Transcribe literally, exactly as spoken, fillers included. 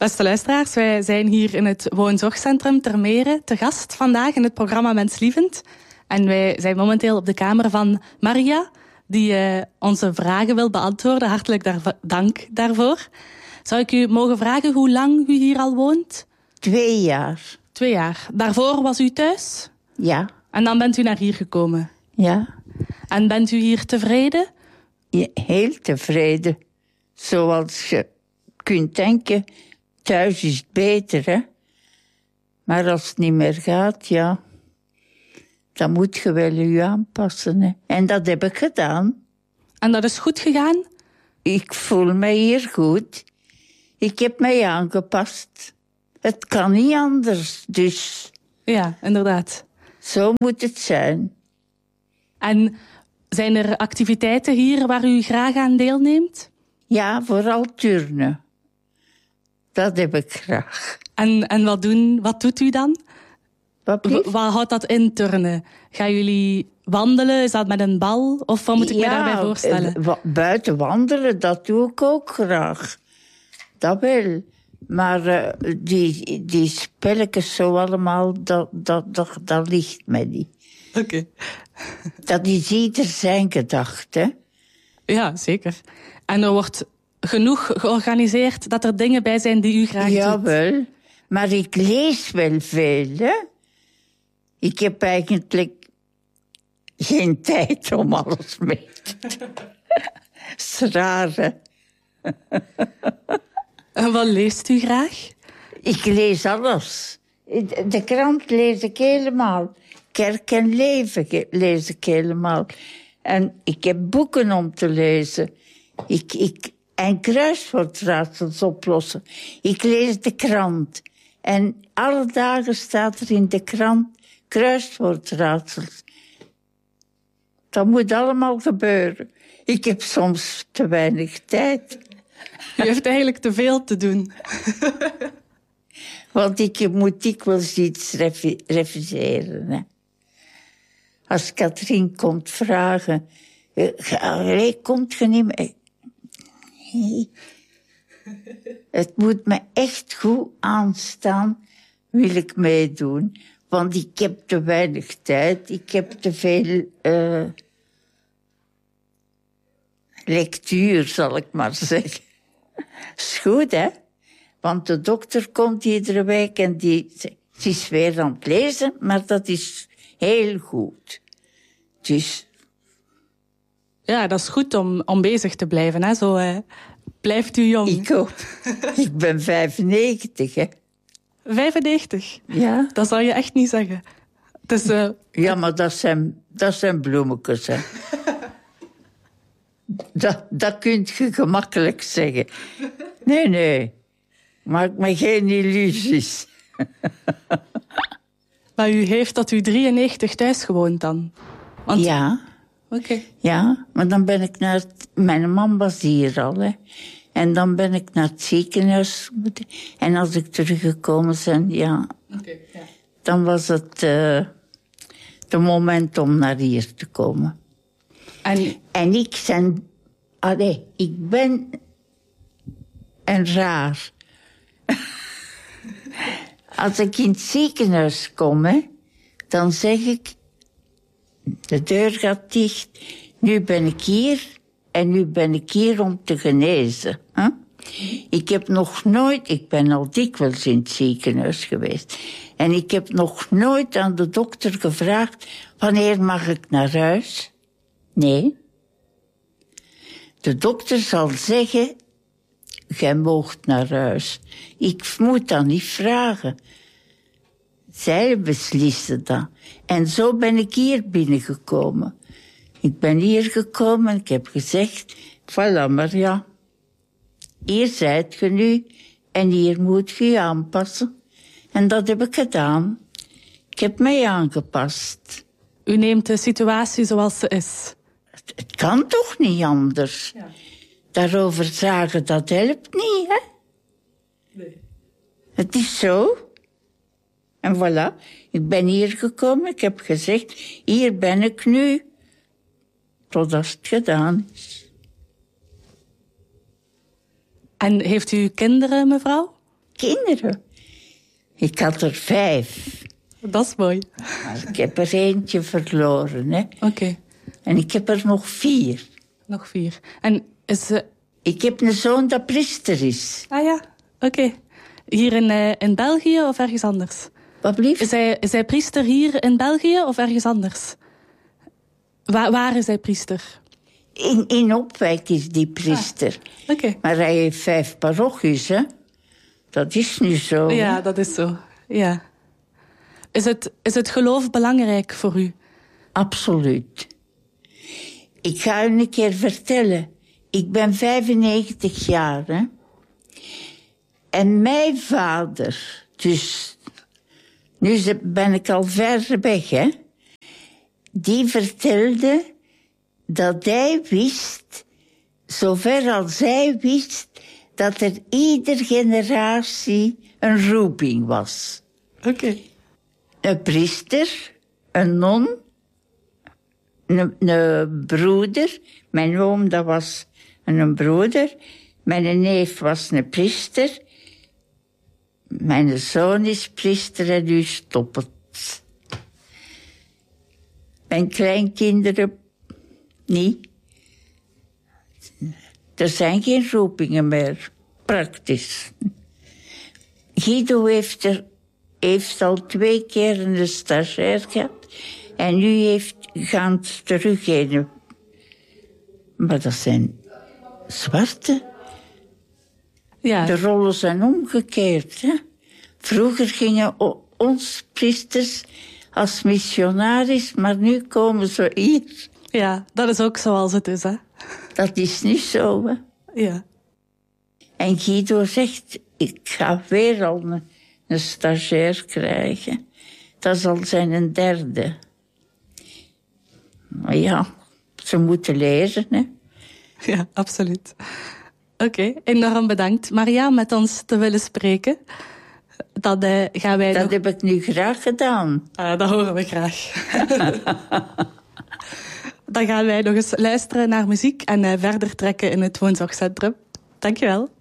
Beste luisteraars, wij zijn hier in het woonzorgcentrum Ter Meren te gast vandaag in het programma Menslievend. En wij zijn momenteel op de kamer van Maria, die uh, onze vragen wil beantwoorden. Hartelijk daar- dank daarvoor. Zou ik u mogen vragen hoe lang u hier al woont? Twee jaar. Twee jaar. Daarvoor was u thuis? Ja. En dan bent u naar hier gekomen? Ja. En bent u hier tevreden? Ja, heel tevreden. Zoals je kunt denken, thuis is het beter, hè. Maar als het niet meer gaat, ja, dan moet je wel je aanpassen, hè. En dat heb ik gedaan. En dat is goed gegaan? Ik voel me hier goed. Ik heb mij aangepast. Het kan niet anders, dus Ja, inderdaad. zo moet het zijn. En zijn er activiteiten hier waar u graag aan deelneemt? Ja, vooral turnen. Dat heb ik graag. En, en wat, doen, wat doet u dan? Wat W- blieft? wat houdt dat in, turnen? Gaan jullie wandelen? Is dat met een bal? Of wat moet ik me daarbij voorstellen? eh, wa- buiten wandelen, dat doe ik ook graag. Dat wel. Maar eh, die, die spelletjes zo allemaal, dat, dat, dat, dat ligt mij niet. Oké. Dat is ieder zijn gedachte. Ja, zeker. En er wordt genoeg georganiseerd dat er dingen bij zijn die u graag doet. Jawel. Maar ik lees wel veel, hè. Ik heb eigenlijk geen tijd om alles mee te doen. Dat is raar, hè. En wat leest u graag? Ik lees alles. De krant lees ik helemaal. Kerk en Leven ge- lees ik helemaal. En ik heb boeken om te lezen. Ik, ik, en kruiswoordraadsels oplossen. Ik lees de krant. En alle dagen staat er in de krant kruiswoordraadsels. Dat moet allemaal gebeuren. Ik heb soms te weinig tijd. U heeft eigenlijk te veel te doen. Want ik moet dikwijls iets revi- reviseren. Hè. Als Katrien komt vragen... eh, ga- allee, komt je niet mee? Nee. Het moet me echt goed aanstaan, wil ik meedoen. Want ik heb te weinig tijd. Ik heb te veel uh, lectuur, zal ik maar zeggen. Is goed, hè? Want de dokter komt iedere week en die zegt, ze is weer aan het lezen, maar dat is heel goed. Dus Ja, dat is goed om, om bezig te blijven. Hè? Zo uh, blijft u jong. ik ook. Ik ben vijfennegentig, hè. vijfennegentig. Ja? Dat zal je echt niet zeggen. Het is, uh, Ja, maar dat zijn, dat zijn bloemetjes, hè. Dat, dat kun je gemakkelijk zeggen. Nee, nee. Maak me geen illusies. maar u heeft tot u drieënnegentig thuis gewoond dan? Want... Ja, Oké. ja, maar dan ben ik naar... Het, mijn man was hier al, hè. En dan ben ik naar het ziekenhuis moeten. En als ik teruggekomen ben, ja... Okay, ja. Dan was het uh, het moment om naar hier te komen. En... En ik zijn... Allee, ik ben... een raar. Als ik in het ziekenhuis kom, hè, dan zeg ik... De deur gaat dicht. Nu ben ik hier. En nu ben ik hier om te genezen. Hè? Ik heb nog nooit... Ik ben al dikwijls in het ziekenhuis geweest. En ik heb nog nooit aan de dokter gevraagd... wanneer mag ik naar huis? Nee. De dokter zal zeggen... Gij moogt naar huis. Ik moet dat niet vragen. Zij beslissen dat. En zo ben ik hier binnengekomen. Ik ben hier gekomen en ik heb gezegd... Voilà, maar ja. Hier zijt je nu en hier moet je je aanpassen. En dat heb ik gedaan. Ik heb mij aangepast. U neemt de situatie zoals ze is. Het, het kan toch niet anders? Ja. Daarover zagen, dat helpt niet, hè? Nee. Het is zo. En voilà, ik ben hier gekomen, ik heb gezegd... hier ben ik nu, totdat het gedaan is. En heeft u kinderen, mevrouw? kinderen. Ik had er vijf. Dat is mooi. Maar ik heb er eentje verloren, hè. Oké. Okay. En ik heb er nog vier. Nog vier. En is ze... Ik heb een zoon dat priester is. Ah ja, oké. Okay. Hier in, uh, in België of ergens anders? Wat blieft? Is hij, is hij priester hier in België of ergens anders? Waar, waar is hij priester? In, in Opwijk is die priester. Ah, oké. Okay. Maar hij heeft vijf parochies, hè. Dat is nu zo. Ja, dat is zo. Ja. Is het, is het geloof belangrijk voor u? Absoluut. Ik ga u een keer vertellen. Ik ben vijfennegentig jaar, hè. En mijn vader, dus... Nu ben ik al ver weg, hè. Die vertelde dat hij wist, zover als hij wist, dat er ieder generatie een roeping was. Oké. Okay. Een priester, een non, een, een broeder. Mijn oom, dat was een broeder. Mijn neef was een priester. Mijn zoon is priester en nu stopt het. Mijn kleinkinderen niet. Er zijn geen roepingen meer, praktisch. Guido heeft, er, heeft al twee keer een stagiair gehad. En nu heeft, gaan ze terugheen. Maar dat zijn zwarte. Ja. De rollen zijn omgekeerd. Hè? Vroeger gingen ons priesters als missionaris, maar nu komen ze hier. Ja, dat is ook zoals het is, hè? Dat is niet zo, hè? Ja. En Guido zegt, ik ga weer al een, een stagiair krijgen. Dat is al zijn een derde. Maar ja, ze moeten leren, hè? Ja, absoluut. Oké, okay, enorm bedankt, Maria, met ons te willen spreken. Dat uh, gaan wij Dat nog... heb ik nu graag gedaan. Uh, dat horen we graag. Dan gaan wij nog eens luisteren naar muziek en uh, verder trekken in het woonzorgcentrum. Dankjewel.